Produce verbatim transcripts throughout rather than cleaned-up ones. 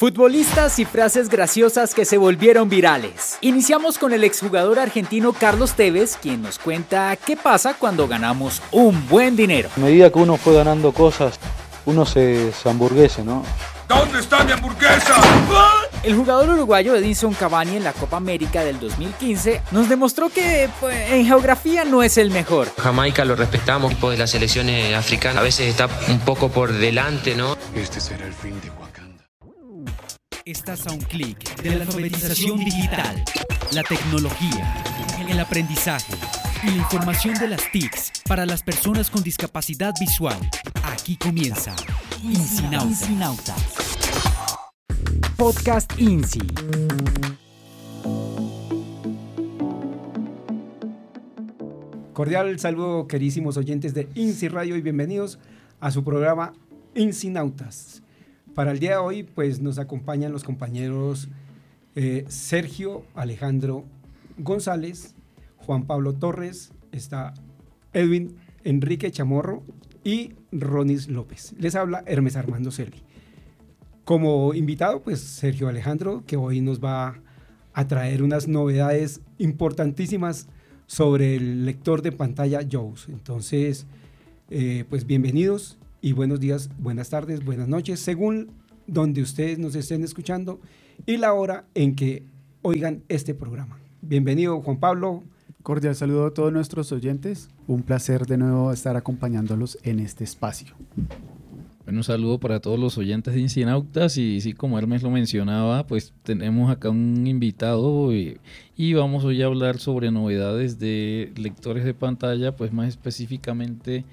Futbolistas y frases graciosas que se volvieron virales. Iniciamos con el exjugador argentino Carlos Tevez, quien nos cuenta qué pasa cuando ganamos un buen dinero. A medida que uno fue ganando cosas, uno se, se hamburguese, ¿no? ¿Dónde está mi hamburguesa? El jugador uruguayo Edinson Cavani en la Copa América del dos mil quince nos demostró que pues, en geografía no es el mejor. Jamaica lo respetamos, tipo de las selecciones africanas, a veces está un poco por delante, ¿no? Este será el fin de Wakanda. Estás a un clic de la alfabetización digital, la tecnología, el aprendizaje y la información de las T I Cs para las personas con discapacidad visual. Aquí comienza INSINAUTA. Podcast INSI. Cordial saludo, queridísimos oyentes de INSI Radio, y bienvenidos a su programa INSINAUTAS. Para el día de hoy, pues nos acompañan los compañeros eh, Sergio Alejandro González, Juan Pablo Torres, está Edwin Enrique Chamorro y Ronis López. Les habla Hermes Armando Celi. Como invitado, pues Sergio Alejandro, que hoy nos va a traer unas novedades importantísimas sobre el lector de pantalla JAWS. Entonces, eh, pues bienvenidos y buenos días, buenas tardes, buenas noches, según donde ustedes nos estén escuchando y la hora en que oigan este programa. Bienvenido, Juan Pablo. Cordial saludo a todos nuestros oyentes. Un placer de nuevo estar acompañándolos en este espacio. Bueno, un saludo para todos los oyentes de INSINAUTAS y sí, como Hermes lo mencionaba, pues tenemos acá un invitado y, y vamos hoy a hablar sobre novedades de lectores de pantalla, pues más específicamente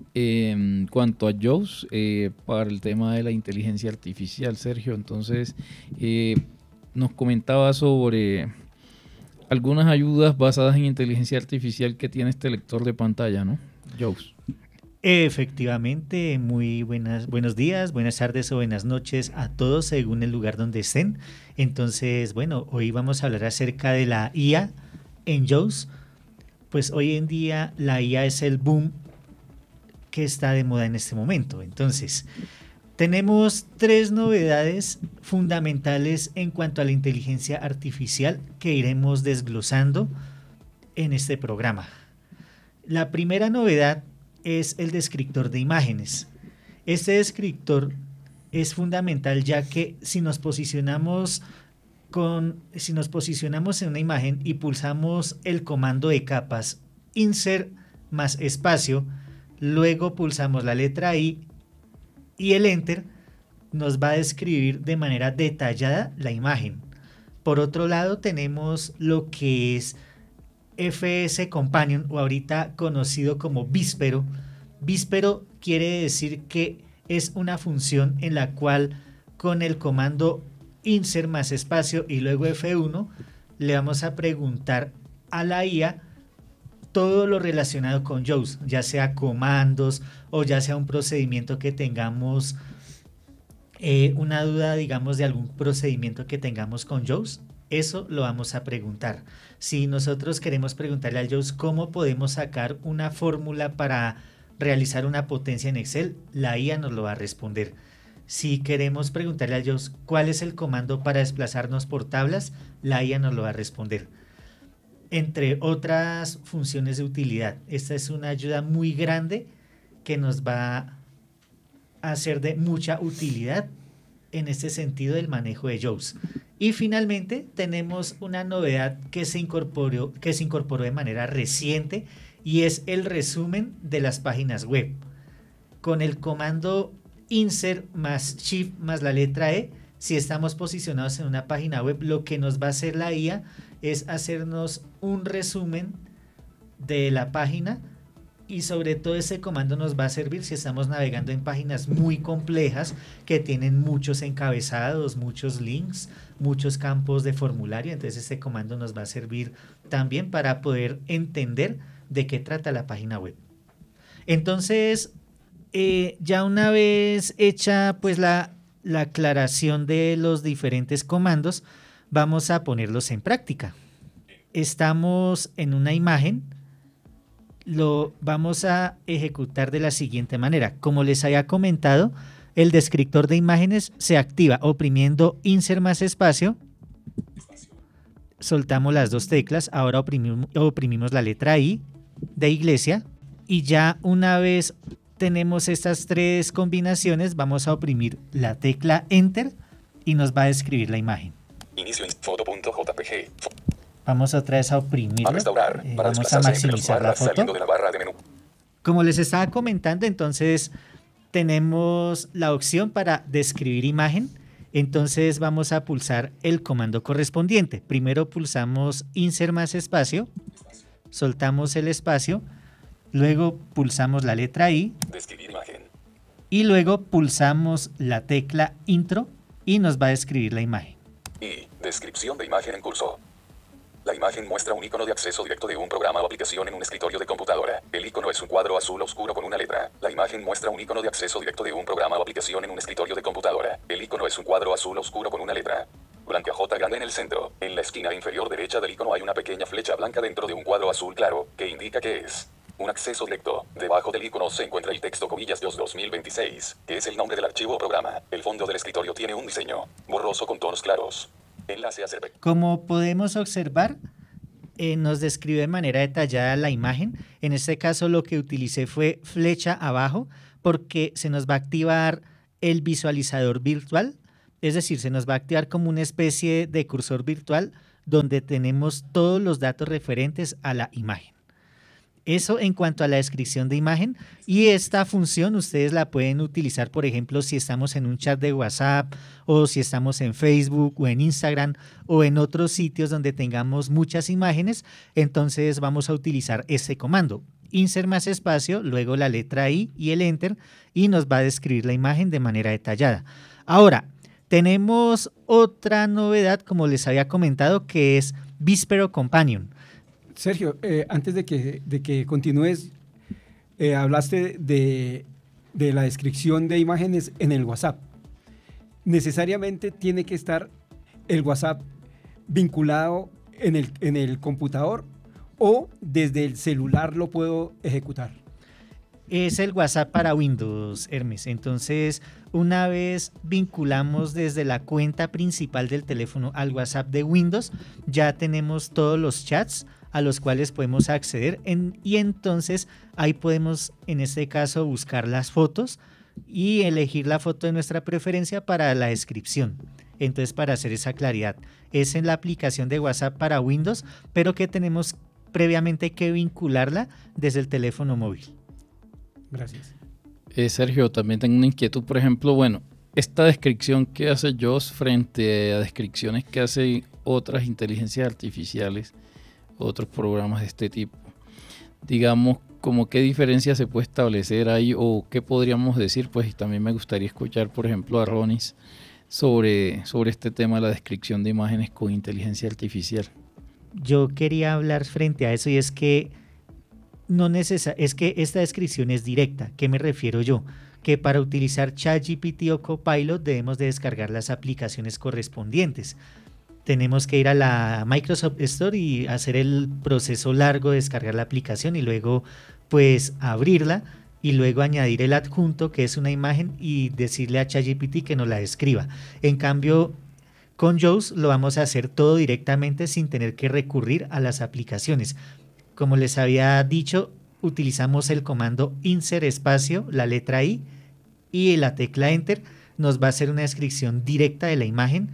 en cuanto a JAWS, eh, para el tema de la inteligencia artificial. Sergio, entonces eh, nos comentaba sobre algunas ayudas basadas en inteligencia artificial que tiene este lector de pantalla, ¿no? JAWS. Efectivamente, muy buenas, buenos días, buenas tardes o buenas noches a todos según el lugar donde estén. Entonces, bueno, hoy vamos a hablar acerca de la I A en JAWS. Pues hoy en día la I A es el boom que está de moda en este momento. Entonces, tenemos tres novedades fundamentales en cuanto a la inteligencia artificial que iremos desglosando en este programa. La primera novedad es el descriptor de imágenes. Este descriptor es fundamental ya que si nos posicionamos con, si nos posicionamos en una imagen y pulsamos el comando de capas insert más espacio, luego pulsamos la letra I y el enter, nos va a describir de manera detallada la imagen. Por otro lado, tenemos lo que es F S Companion, o ahorita conocido como Víspero. Víspero quiere decir que es una función en la cual con el comando insert más espacio y luego F uno le vamos a preguntar a la I A todo lo relacionado con JAWS, ya sea comandos o ya sea un procedimiento que tengamos, eh, una duda, digamos, de algún procedimiento que tengamos con JAWS. Eso lo vamos a preguntar. Si nosotros queremos preguntarle al JAWS cómo podemos sacar una fórmula para realizar una potencia en Excel, la I A nos lo va a responder. Si queremos preguntarle al JAWS cuál es el comando para desplazarnos por tablas, la I A nos lo va a responder. Entre otras funciones de utilidad. Esta es una ayuda muy grande que nos va a ser de mucha utilidad en este sentido del manejo de JAWS. Y finalmente tenemos una novedad que se incorporó, que se incorporó de manera reciente, y es el resumen de las páginas web. Con el comando insert más shift más la letra E, si estamos posicionados en una página web, lo que nos va a hacer la I A es hacernos un resumen de la página, y sobre todo ese comando nos va a servir si estamos navegando en páginas muy complejas que tienen muchos encabezados, muchos links, muchos campos de formulario. Entonces este comando nos va a servir también para poder entender de qué trata la página web. Entonces, eh, ya una vez hecha pues la, la aclaración de los diferentes comandos, vamos a ponerlos en práctica. Estamos en una imagen, lo vamos a ejecutar de la siguiente manera. Como les había comentado, el descriptor de imágenes se activa oprimiendo Insert más espacio. Soltamos las dos teclas, ahora oprimimos, oprimimos la letra I de iglesia y ya una vez tenemos estas tres combinaciones, vamos a oprimir la tecla Enter y nos va a describir la imagen. Inicio en foto.jpg. Vamos otra vez a oprimirlo. A restaurar, eh, para vamos a maximizar la foto. Saliendo de la barra de menú. Como les estaba comentando, entonces tenemos la opción para describir imagen. Entonces vamos a pulsar el comando correspondiente. Primero pulsamos Insert más espacio, soltamos el espacio, luego pulsamos la letra I, describir imagen, y luego pulsamos la tecla Intro y nos va a describir la imagen. Y descripción de imagen en curso. La imagen muestra un icono de acceso directo de un programa o aplicación en un escritorio de computadora. El icono es un cuadro azul oscuro con una letra. La imagen muestra un icono de acceso directo de un programa o aplicación en un escritorio de computadora. El icono es un cuadro azul oscuro con una letra blanca J grande en el centro. En la esquina inferior derecha del icono hay una pequeña flecha blanca dentro de un cuadro azul claro, que indica que es un acceso directo. Debajo del icono se encuentra el texto comillas dos mil veintiséis, que es el nombre del archivo o programa. El fondo del escritorio tiene un diseño borroso con tonos claros. Enlace a Server. Como podemos observar, Eh, nos describe de manera detallada la imagen. En este caso lo que utilicé fue flecha abajo porque se nos va a activar el visualizador virtual, es decir, se nos va a activar como una especie de cursor virtual donde tenemos todos los datos referentes a la imagen. Eso en cuanto a la descripción de imagen, y esta función ustedes la pueden utilizar, por ejemplo, si estamos en un chat de WhatsApp o si estamos en Facebook o en Instagram o en otros sitios donde tengamos muchas imágenes, entonces vamos a utilizar este comando. Insert más espacio, luego la letra I y el Enter y nos va a describir la imagen de manera detallada. Ahora, tenemos otra novedad, como les había comentado, que es Vispero Companion. Sergio, eh, antes de que, de que continúes, eh, hablaste de, de la descripción de imágenes en el WhatsApp. ¿Necesariamente tiene que estar el WhatsApp vinculado en el, en el computador o desde el celular lo puedo ejecutar? Es el WhatsApp para Windows, Hermes. Entonces, una vez vinculamos desde la cuenta principal del teléfono al WhatsApp de Windows, ya tenemos todos los chats a los cuales podemos acceder en, y entonces ahí podemos, en este caso, buscar las fotos y elegir la foto de nuestra preferencia para la descripción. Entonces, para hacer esa claridad, es en la aplicación de WhatsApp para Windows, pero que tenemos previamente que vincularla desde el teléfono móvil. Gracias. Eh, Sergio, también tengo una inquietud, por ejemplo, bueno, esta descripción que hace Joss frente a descripciones que hacen otras inteligencias artificiales, otros programas de este tipo, digamos, como qué diferencia se puede establecer ahí o qué podríamos decir, pues, y también me gustaría escuchar, por ejemplo, a Ronis sobre, sobre este tema de la descripción de imágenes con inteligencia artificial. Yo quería hablar frente a eso y es que no necesa- es que esta descripción es directa. ¿Qué me refiero yo? Que para utilizar ChatGPT o Copilot debemos de descargar las aplicaciones correspondientes. Tenemos que ir a la Microsoft Store y hacer el proceso largo de descargar la aplicación y luego pues abrirla y luego añadir el adjunto, que es una imagen, y decirle a ChatGPT que nos la describa. En cambio, con Jaws lo vamos a hacer todo directamente sin tener que recurrir a las aplicaciones. Como les había dicho, utilizamos el comando insert espacio, la letra I y la tecla Enter nos va a hacer una descripción directa de la imagen.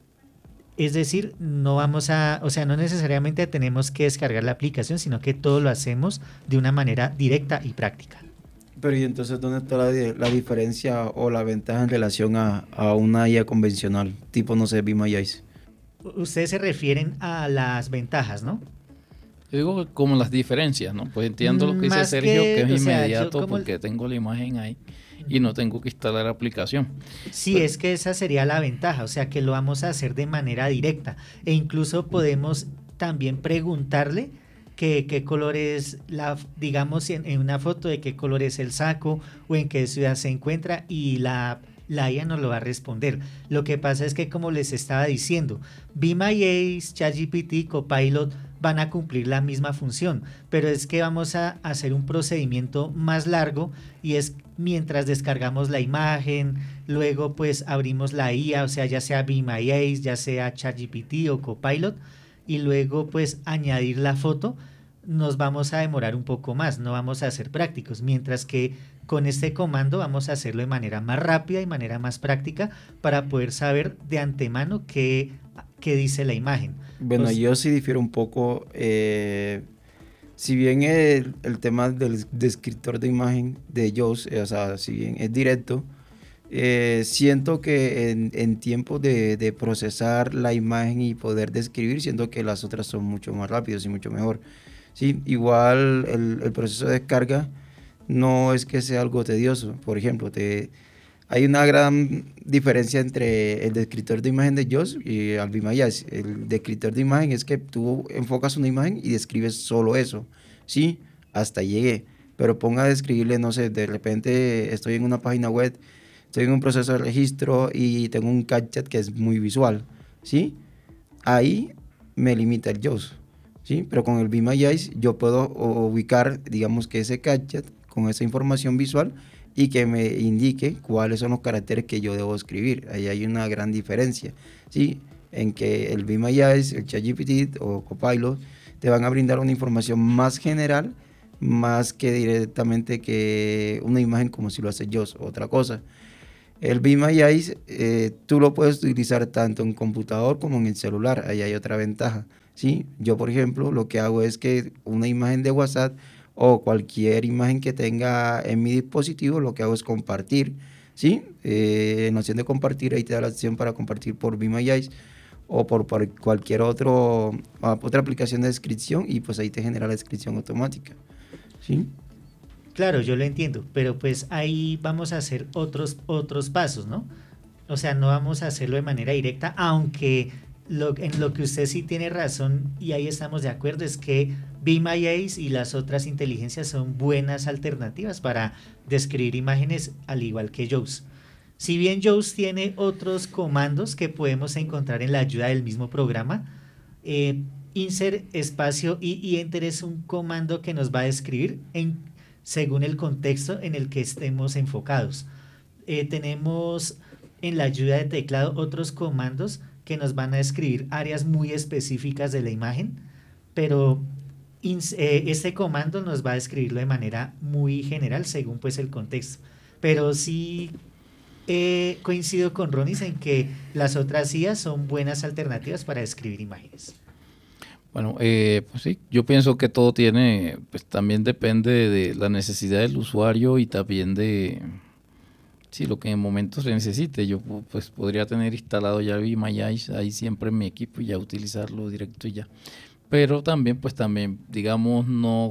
Es decir, no vamos a, o sea, no necesariamente tenemos que descargar la aplicación, sino que todo lo hacemos de una manera directa y práctica. Pero ¿y entonces dónde está la, la diferencia o la ventaja en relación a, a una I A convencional, tipo, no sé, Be My Eyes? Ustedes se refieren a las ventajas, ¿no? Yo digo como las diferencias, ¿no? Pues entiendo lo que dice Más Sergio, que, que, es o sea, inmediato yo como- porque tengo la imagen ahí y no tengo que instalar la aplicación. Sí, Pero- es que esa sería la ventaja, o sea que lo vamos a hacer de manera directa e incluso podemos también preguntarle que qué color es la, digamos en, en una foto de qué color es el saco o en qué ciudad se encuentra y la, la I A nos lo va a responder. Lo que pasa es que como les estaba diciendo, Be My Ace, ChatGPT, Copilot van a cumplir la misma función, pero es que vamos a hacer un procedimiento más largo y es mientras descargamos la imagen, luego pues abrimos la I A, o sea, ya sea Be My Ace, ya sea ChatGPT o Copilot, y luego pues añadir la foto, nos vamos a demorar un poco más, no vamos a ser prácticos, mientras que con este comando vamos a hacerlo de manera más rápida y manera más práctica para poder saber de antemano qué, qué dice la imagen. Bueno, Pues, yo sí difiero un poco, eh, si bien el, el tema del descriptor de imagen de JAWS, eh, o sea, si bien es directo, eh, siento que en, en tiempo de, de procesar la imagen y poder describir, siento que las otras son mucho más rápidos y mucho mejor. Sí, igual el, el proceso de descarga no es que sea algo tedioso. Por ejemplo, te, hay una gran diferencia entre el descriptor de imagen de JAWS y el Be My Ace. El descriptor de imagen es que tú enfocas una imagen y describes solo eso. Sí, hasta llegué. Pero ponga a describirle, no sé, de repente estoy en una página web, estoy en un proceso de registro y tengo un gadget que es muy visual. ¿Sí? Ahí me limita el JAWS. ¿Sí? Pero con el Be My Ace yo puedo ubicar, digamos que ese gadget con esa información visual y que me indique cuáles son los caracteres que yo debo escribir. Ahí hay una gran diferencia, ¿sí? En que el Be My Ace, el ChatGPT o Copilot te van a brindar una información más general, más que directamente que una imagen como si lo hace JAWS, otra cosa. El Be My Ace eh, tú lo puedes utilizar tanto en computador como en el celular, ahí hay otra ventaja, ¿sí? Yo, por ejemplo, lo que hago es que una imagen de WhatsApp o cualquier imagen que tenga en mi dispositivo, lo que hago es compartir, ¿sí? Eh, en la opción de compartir, ahí te da la opción para compartir por Be My Ace o por, por cualquier otro, otra aplicación de descripción y pues ahí te genera la descripción automática, ¿sí? Claro, yo lo entiendo, pero pues ahí vamos a hacer otros, otros pasos, ¿no? O sea, no vamos a hacerlo de manera directa, aunque lo, en lo que usted sí tiene razón y ahí estamos de acuerdo es que Be My Ace y las otras inteligencias son buenas alternativas para describir imágenes al igual que JAWS. Si bien JAWS tiene otros comandos que podemos encontrar en la ayuda del mismo programa, eh, insert espacio y, y enter es un comando que nos va a describir en, según el contexto en el que estemos enfocados. Eh, tenemos en la ayuda de teclado otros comandos que nos van a describir áreas muy específicas de la imagen, pero este comando nos va a describirlo de manera muy general según pues el contexto, pero sí eh, coincido con Ronis en que las otras I A son buenas alternativas para describir imágenes. Bueno, eh, pues sí, yo pienso que todo tiene, pues también depende de la necesidad del usuario y también de, sí, lo que en momentos se necesite. Yo pues podría tener instalado ya Be My Ace ahí siempre en mi equipo y ya utilizarlo directo y ya. Pero también, pues también, digamos, no...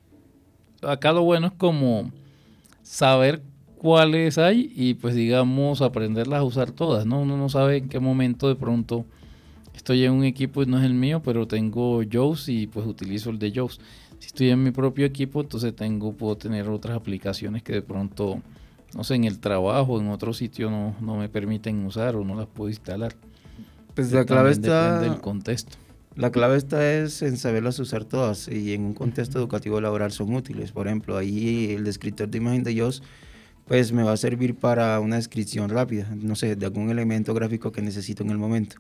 Acá lo bueno es como saber cuáles hay y pues digamos aprenderlas a usar todas, ¿no? Uno no sabe en qué momento de pronto estoy en un equipo y no es el mío, pero tengo JAWS y pues utilizo el de JAWS. Si estoy en mi propio equipo, entonces tengo, puedo tener otras aplicaciones que de pronto, no sé, en el trabajo, en otro sitio no, no me permiten usar o no las puedo instalar. Pues la clave está... Depende del contexto. La clave está es en saberlas usar todas y en un contexto educativo laboral son útiles. Por ejemplo, ahí el descriptor de imagen de JAWS pues me va a servir para una descripción rápida, no sé, de algún elemento gráfico que necesito en el momento.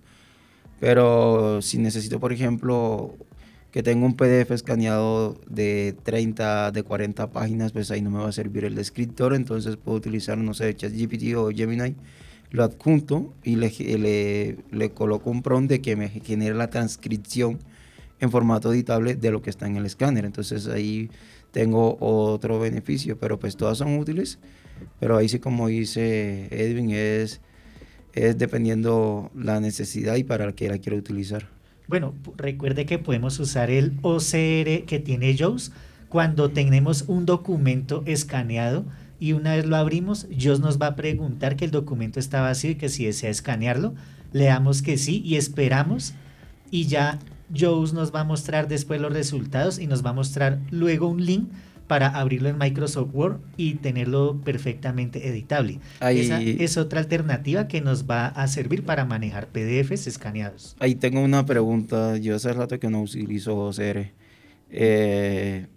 Pero si necesito, por ejemplo, que tenga un P D F escaneado de treinta, de cuarenta páginas, pues ahí no me va a servir el descriptor, entonces puedo utilizar, no sé, ChatGPT o Gemini, lo adjunto y le, le, le coloco un prompt de que me genere la transcripción en formato editable de lo que está en el escáner. Entonces ahí tengo otro beneficio, pero pues todas son útiles, pero ahí sí, como dice Edwin, es, es dependiendo la necesidad y para qué la quiero utilizar. Bueno, recuerde que podemos usar el O C R que tiene JAWS cuando tenemos un documento escaneado y una vez lo abrimos, JAWS nos va a preguntar que el documento está vacío y que si desea escanearlo, le damos que sí y esperamos y ya JAWS nos va a mostrar después los resultados y nos va a mostrar luego un link para abrirlo en Microsoft Word y tenerlo perfectamente editable. Ahí, Esa es otra alternativa que nos va a servir para manejar P D Efes escaneados. Ahí tengo una pregunta. Yo hace rato que no utilizo O C R. Eh,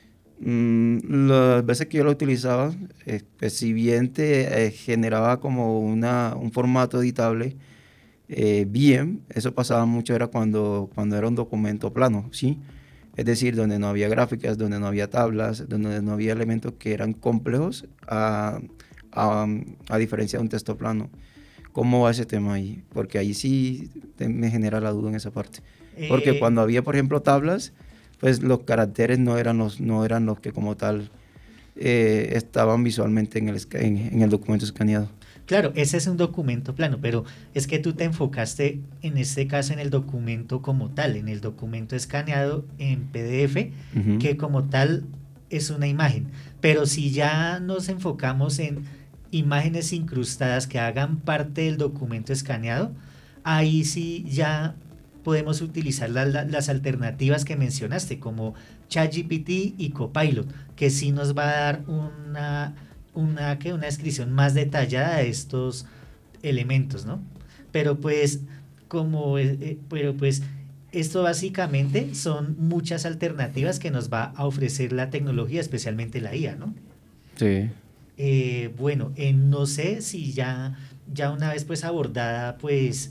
mm, las veces que yo lo utilizaba, eh, pues si bien te eh, generaba como una, un formato editable, eh, bien, eso pasaba mucho era cuando, cuando era un documento plano, ¿sí? Es decir, donde no había gráficas, donde no había tablas, donde no había elementos que eran complejos, a, a, a diferencia de un texto plano. ¿Cómo va ese tema ahí? Porque ahí sí te, me genera la duda en esa parte. Porque Eh, cuando había, por ejemplo, tablas, pues los caracteres no eran los, no eran los que como tal eh, estaban visualmente en el, esca- en, en el documento escaneado. Claro, ese es un documento plano, pero es que tú te enfocaste en este caso en el documento como tal, en el documento escaneado en P D F, Ujú. que como tal es una imagen. Pero si ya nos enfocamos en imágenes incrustadas que hagan parte del documento escaneado, ahí sí ya podemos utilizar la- la- las alternativas que mencionaste, como ChatGPT y Copilot, que sí nos va a dar una... una, ¿qué? una descripción más detallada de estos elementos, ¿no? Pero pues, como, eh, eh, pero pues, esto básicamente son muchas alternativas que nos va a ofrecer la tecnología, especialmente la I A, ¿no? Sí. Eh, bueno, eh, no sé si ya, ya una vez pues abordada pues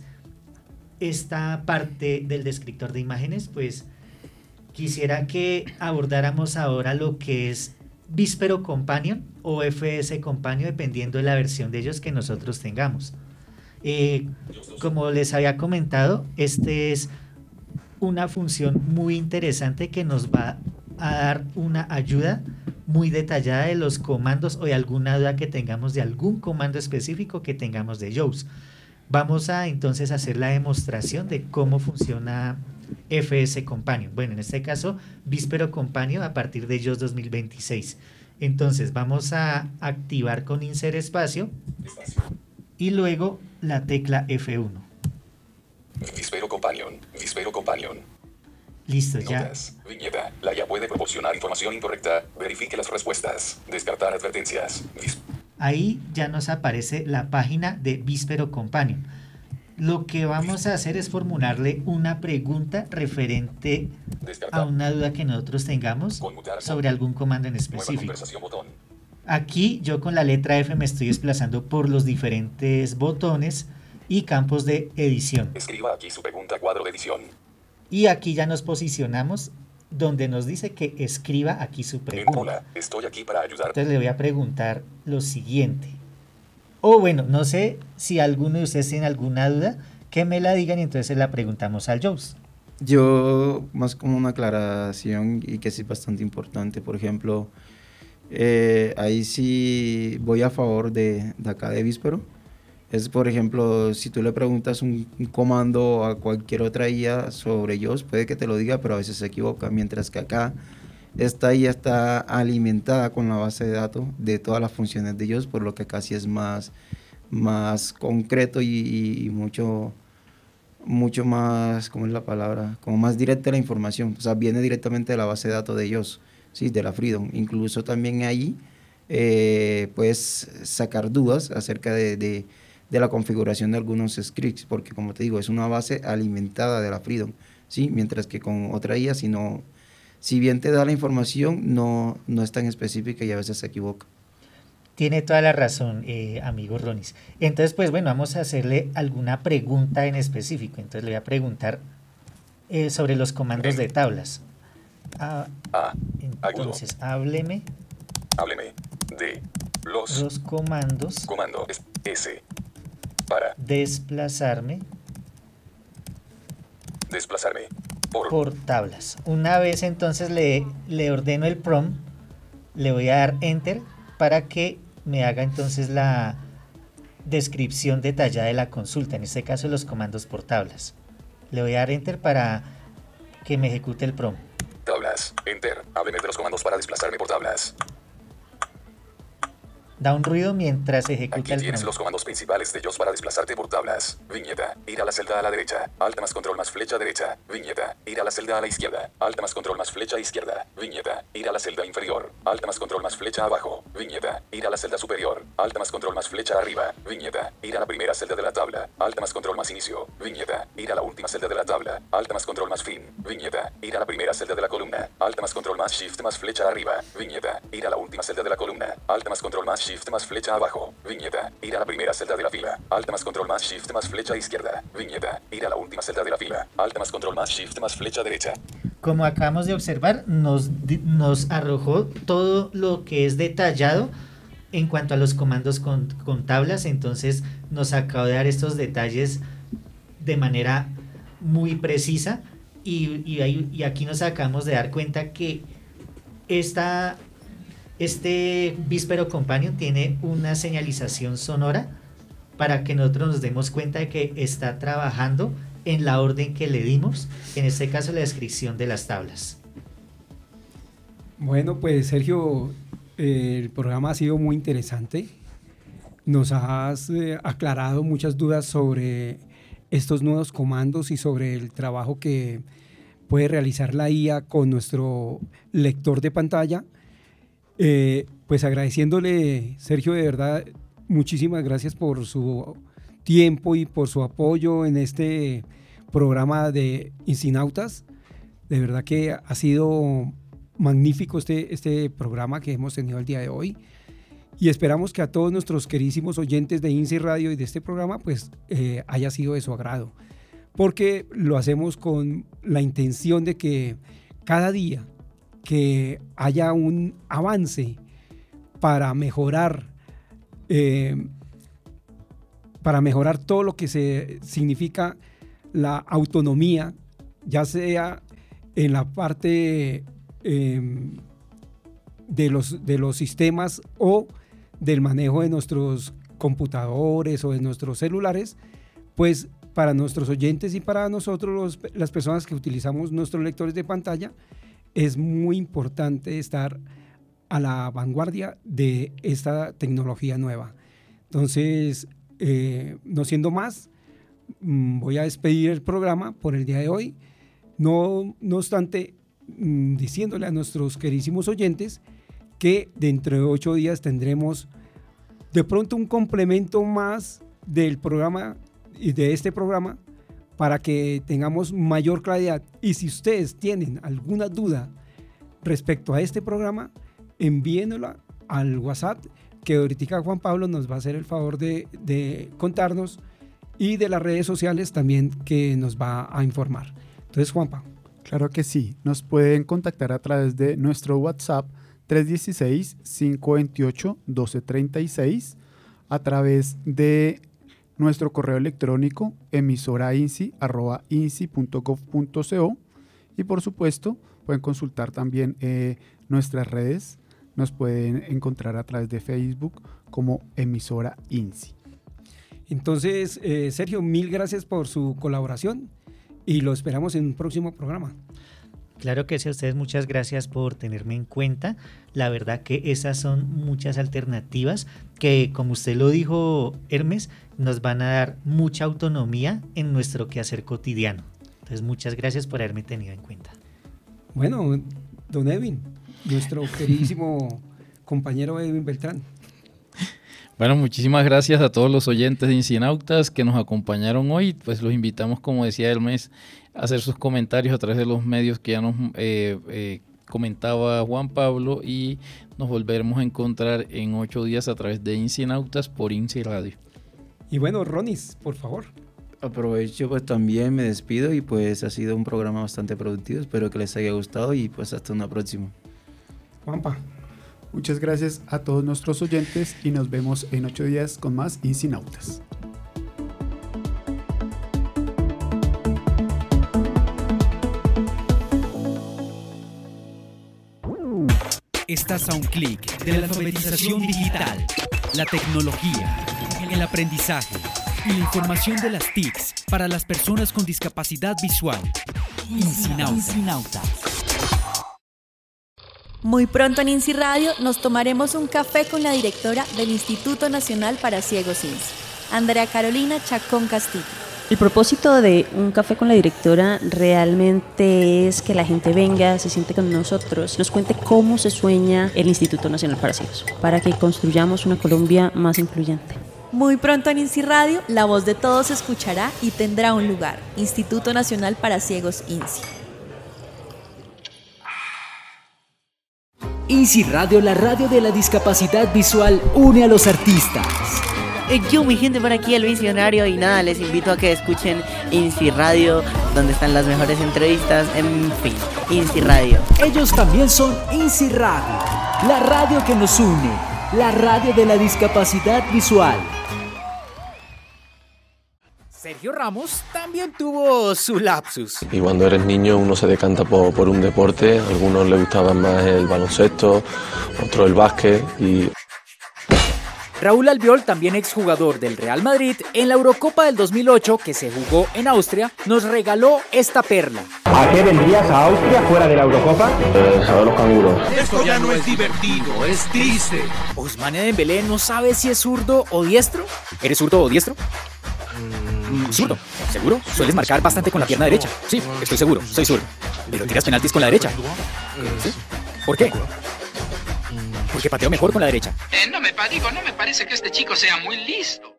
esta parte del descriptor de imágenes, pues quisiera que abordáramos ahora lo que es Víspero Companion o F S Companion, dependiendo de la versión de ellos que nosotros tengamos. Eh, como les había comentado, este es una función muy interesante que nos va a dar una ayuda muy detallada de los comandos o de alguna duda que tengamos de algún comando específico que tengamos de JAWS. Vamos a entonces hacer la demostración de cómo funciona F S Companion. Bueno, en este caso, Víspero Companion a partir de JAWS dos mil veintiséis. Entonces, vamos a activar con Insert Espacio y luego la tecla F uno. Víspero Companion. Víspero Companion. Listo, ya. Notas. Viñeta. La I A puede proporcionar información incorrecta. Verifique las respuestas. Descartar advertencias. Vis- Ahí ya nos aparece la página de Víspero Companion. Lo que vamos a hacer es formularle una pregunta referente a una duda que nosotros tengamos sobre algún comando en Nueva específico. conversación botón. Aquí yo con la letra F me estoy desplazando por los diferentes botones y campos de edición. Escriba aquí su pregunta cuadro de edición. Y aquí ya nos posicionamos donde nos dice que escriba aquí su pregunta. Hola, estoy aquí para ayudar. Entonces le voy a preguntar lo siguiente. O bueno, no sé si alguno de ustedes tiene alguna duda, que me la digan y entonces se la preguntamos al JAWS. Yo, más como una aclaración y que sí es bastante importante, por ejemplo, eh, ahí sí voy a favor de, de acá de Víspero. Es, por ejemplo, si tú le preguntas un, un comando a cualquier otra I A sobre JAWS, puede que te lo diga, pero a veces se equivoca, mientras que acá esta I A está alimentada con la base de datos de todas las funciones de JAWS, por lo que casi es más, más concreto y, y, y mucho, mucho más, ¿cómo es la palabra? Como más directa la información, o sea, viene directamente de la base de datos de JAWS, sí, de la Freedom. Incluso también ahí eh, puedes sacar dudas acerca de, de, de la configuración de algunos scripts, porque como te digo, es una base alimentada de la Freedom, sí, mientras que con otra I A, si no... Si bien te da la información, no, no es tan específica y a veces se equivoca. Tiene toda la razón, eh, amigo Ronis. Entonces, pues bueno, vamos a hacerle alguna pregunta en específico. Entonces le voy a preguntar eh, sobre los comandos de tablas. Ah, Ah, entonces, hábleme hábleme de los, los comandos comando es- S para desplazarme desplazarme por, por tablas. Una vez entonces le, le ordeno el prompt, le voy a dar enter para que me haga entonces la descripción detallada de la consulta, en este caso los comandos por tablas. Le voy a dar enter para que me ejecute el prompt. tablas. Enter. Hábleme de los comandos para desplazarme por tablas. Da un ruido mientras ejecuta Aquí el tienes prompt. los comandos principales de JAWS para desplazarte por tablas. Viñeta, ir a la celda a la derecha. Alt más control más flecha derecha. Viñeta, ir a la celda a la izquierda. Alt más control más flecha izquierda. Viñeta, ir a la celda inferior. Alt más control más flecha abajo. Viñeta, ir a la celda superior. Alt más control más flecha arriba. Viñeta, ir a la primera celda de la tabla. Alt más control más inicio. Viñeta, ir a la última celda de la tabla. Alt más control más fin. Viñeta, ir a la primera celda de la columna. Alt más control más shift más flecha arriba. Viñeta, ir a la última celda de la columna. Alt más control más shift más flecha abajo. Viñeta, ir a la primera celda de la fila. Alt más control más shift más flecha izquierda. Viñeta, ir a la última celda de la fila. Alt más control más shift más flecha derecha. Como acabamos de observar, nos, di- nos arrojó todo lo que es detallado en cuanto a los comandos con, con tablas. Entonces nos acaba de dar estos detalles de manera muy precisa. Y, y, ahí- y aquí nos acabamos de dar cuenta que esta, este Víspero Companion tiene una señalización sonora para que nosotros nos demos cuenta de que está trabajando en la orden que le dimos, en este caso la descripción de las tablas. Bueno, pues Sergio, eh, el programa ha sido muy interesante. Nos has eh, aclarado muchas dudas sobre estos nuevos comandos y sobre el trabajo que puede realizar la I A con nuestro lector de pantalla. Eh, pues agradeciéndole, Sergio, de verdad, muchísimas gracias por su tiempo y por su apoyo en este programa de Incinautas. De verdad que ha sido magnífico este, este programa que hemos tenido el día de hoy. Y esperamos que a todos nuestros queridísimos oyentes de INSI Radio y de este programa pues eh, haya sido de su agrado. Porque lo hacemos con la intención de que cada día que haya un avance para mejorar eh, para mejorar todo lo que se significa la autonomía, ya sea en la parte eh, de, los, de los sistemas o del manejo de nuestros computadores o de nuestros celulares, pues para nuestros oyentes y para nosotros los, las personas que utilizamos nuestros lectores de pantalla, es muy importante estar a la vanguardia de esta tecnología nueva. Entonces, eh, no siendo más, mmm, voy a despedir el programa por el día de hoy, no, no obstante, mmm, diciéndole a nuestros queridísimos oyentes que dentro de ocho días tendremos de pronto un complemento más del programa y de este programa para que tengamos mayor claridad. Y si ustedes tienen alguna duda respecto a este programa, envíenla al WhatsApp, que ahorita Juan Pablo nos va a hacer el favor de, de contarnos, y de las redes sociales también, que nos va a informar. Entonces, Juanpa. Claro que sí, nos pueden contactar a través de nuestro WhatsApp tres uno seis, cinco dos ocho, uno dos tres seis, a través de nuestro correo electrónico emisorainci arroba inci punto gov punto co, y por supuesto pueden consultar también eh, nuestras redes. Nos pueden encontrar a través de Facebook como Emisora INSI. Entonces, eh, Sergio, mil gracias por su colaboración y lo esperamos en un próximo programa. Claro que sí, a ustedes muchas gracias por tenerme en cuenta. La verdad que esas son muchas alternativas que, como usted lo dijo, Hermes, nos van a dar mucha autonomía en nuestro quehacer cotidiano. Entonces, muchas gracias por haberme tenido en cuenta. Bueno, don Edwin, nuestro queridísimo compañero Edwin Beltrán. Bueno, muchísimas gracias a todos los oyentes de Incinautas que nos acompañaron hoy. Pues los invitamos, como decía Hermes, a hacer sus comentarios a través de los medios que ya nos eh, eh, comentaba Juan Pablo, y nos volveremos a encontrar en ocho días a través de Incinautas por INSI Radio. Y bueno, Ronis, por favor. Aprovecho, pues también me despido, y pues ha sido un programa bastante productivo. Espero que les haya gustado y pues hasta una próxima. Juanpa. Muchas gracias a todos nuestros oyentes y nos vemos en ocho días con más Incinautas. Estás a un clic de la alfabetización digital, la tecnología, el aprendizaje y la información de las T I Cs para las personas con discapacidad visual. Incinautas. Muy pronto en INSI Radio nos tomaremos un café con la directora del Instituto Nacional para Ciegos INSI, Andrea Carolina Chacón Castillo. El propósito de un café con la directora realmente es que la gente venga, se siente con nosotros, nos cuente cómo se sueña el Instituto Nacional para Ciegos, para que construyamos una Colombia más incluyente. Muy pronto en INSI Radio, la voz de todos se escuchará y tendrá un lugar. Instituto Nacional para Ciegos INSI. INSI Radio, la radio de la discapacidad visual, une a los artistas. Yo, mi gente, por aquí el visionario, y nada, les invito a que escuchen INSI Radio, donde están las mejores entrevistas, en fin, INSI Radio. Ellos también son INSI Radio, la radio que nos une, la radio de la discapacidad visual. Sergio Ramos también tuvo su lapsus. Y cuando eres niño uno se decanta por, por un deporte, a algunos les gustaba más el baloncesto, otros el básquet y... Raúl Albiol, también exjugador del Real Madrid, en la Eurocopa del dos mil ocho, que se jugó en Austria, nos regaló esta perla. ¿A qué vendrías a Austria fuera de la Eurocopa? Eh, a ver los canguros. Esto ya no es divertido, es triste. Ousmane Dembélé no sabe si es zurdo o diestro. ¿Eres zurdo o diestro? Mm, zurdo, ¿seguro? Sueles marcar bastante con la pierna derecha. Sí, estoy seguro, soy zurdo. Pero tiras penaltis con la derecha. ¿Sí? ¿Por qué? Porque pateo mejor con la derecha. Eh, no me digo, no me parece que este chico sea muy listo.